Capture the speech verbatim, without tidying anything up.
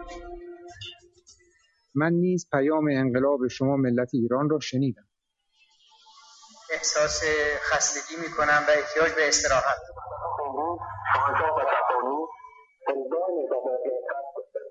من نیز پیام انقلاب شما ملت ایران را شنیدم. احساس خستگی می‌کنم و احتیاج به استراحت.